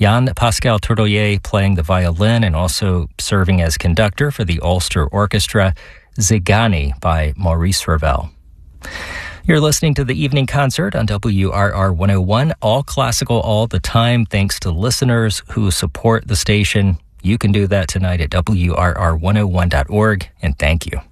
Jan-Pascal Tourdoyer playing the violin and also serving as conductor for the Ulster Orchestra, Zigani by Maurice Ravel. You're listening to the evening concert on WRR 101, all classical all the time, thanks to listeners who support the station. You can do that tonight at WRR101.org, and thank you.